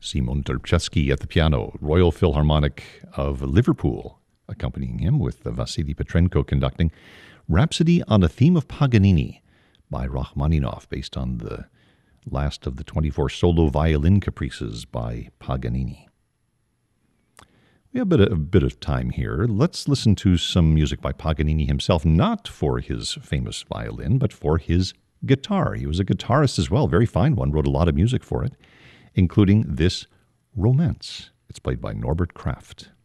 Simon Trubczewski at the piano, Royal Philharmonic of Liverpool accompanying him with Vasily Petrenko conducting. Rhapsody on a Theme of Paganini by Rachmaninoff, based on the last of the 24 solo violin caprices by Paganini. We have a bit of time here. Let's listen to some music by Paganini himself, not for his famous violin, but for his guitar. He was a guitarist as well, very fine one, wrote a lot of music for it, including this Romance. It's played by Norbert Kraft.